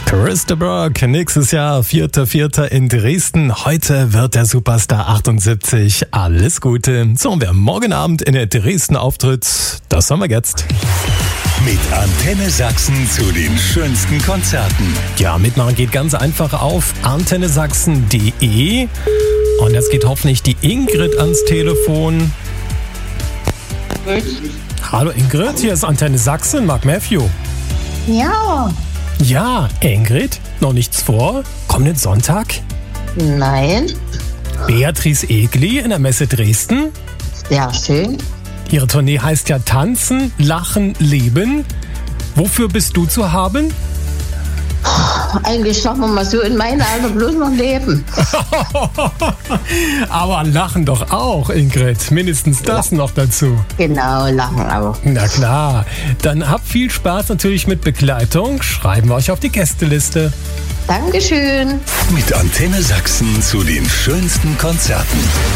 Christopher, nächstes Jahr, 4.4. in Dresden. Heute wird der Superstar 78. Alles Gute. So, und wer morgen Abend in der Dresden auftritt, das haben wir jetzt. Mit Antenne Sachsen zu den schönsten Konzerten. Ja, mitmachen geht ganz einfach auf antennesachsen.de. Und jetzt geht hoffentlich die Ingrid ans Telefon. Hallo Ingrid, hier ist Antenne Sachsen, Mark Matthew. Ja. Ja, Ingrid, noch nichts vor? Kommenden Sonntag? Nein. Beatrice Egli in der Messe Dresden. Ja, schön. Ihre Tournee heißt ja Tanzen, Lachen, Leben. Wofür bist du zu haben? Eigentlich sagen wir mal so, in meinem Alter bloß noch leben. Aber Lachen doch auch, Ingrid. Mindestens das noch dazu. Genau, lachen auch. Na klar. Dann habt viel Spaß natürlich mit Begleitung. Schreiben wir euch auf die Gästeliste. Dankeschön. Mit Antenne Sachsen zu den schönsten Konzerten.